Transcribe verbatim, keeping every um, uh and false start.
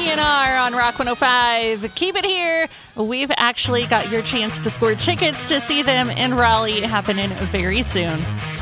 D N R on Rock one oh five. Keep it here. We've actually got your chance to score tickets to see them in Raleigh happening very soon.